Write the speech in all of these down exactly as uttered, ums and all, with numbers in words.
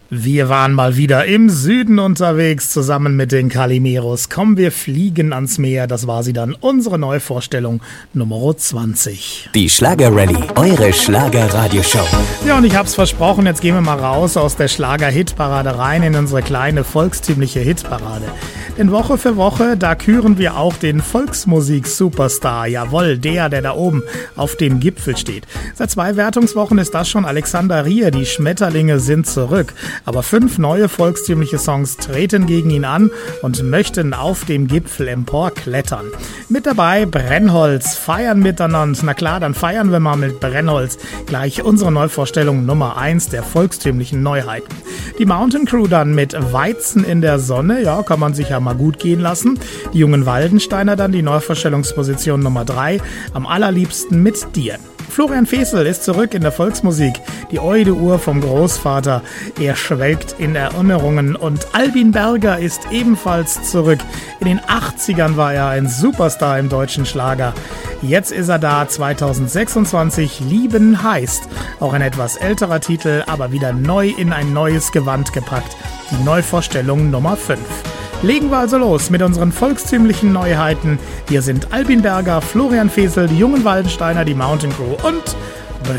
Wir waren mal wieder im Süden unterwegs, zusammen mit den Calimeros. Komm, wir fliegen ans Meer. Das war sie dann, unsere Neuvorstellung Nummer zwanzig. Die Schlager-Rallye, eure Schlager-Radioshow. Ja, und ich hab's versprochen, jetzt gehen wir mal raus aus der Schlager-Hitparade rein in unsere kleine volkstümliche Hitparade. Denn Woche für Woche, da küren wir auch den Volksmusik-Superstar. Jawohl, der, der da oben auf dem Gipfel steht. Seit zwei Wertungswochen ist das schon Alexander Rier. Die Schmetterlinge sind zurück. Aber fünf neue volkstümliche Songs treten gegen ihn an und möchten auf dem Gipfel emporklettern. Mit dabei Brennholz, feiern miteinander. Na klar, dann feiern wir mal mit Brennholz gleich unsere Neuvorstellung Nummer eins der volkstümlichen Neuheiten. Die Mountain Crew dann mit Weizen in der Sonne, ja, kann man sich ja mal gut gehen lassen. Die jungen Waldensteiner dann die Neuvorstellungsposition Nummer drei, am allerliebsten mit dir. Florian Fesel ist zurück in der Volksmusik. Die Eude-Uhr vom Großvater, er schwelgt in Erinnerungen. Und Albin Berger ist ebenfalls zurück. In den achtzigern war er ein Superstar im deutschen Schlager. Jetzt ist er da, zwanzig sechsundzwanzig, Lieben heißt. Auch ein etwas älterer Titel, aber wieder neu in ein neues Gewand gepackt. Die Neuvorstellung Nummer fünf. Legen wir also los mit unseren volkstümlichen Neuheiten. Hier sind Albin Berger, Florian Fesel, die jungen Waldensteiner, die Mountain Crew und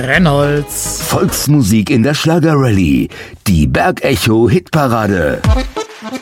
Brennholz. Volksmusik in der Schlager-Rallye, die Bergecho-Hitparade.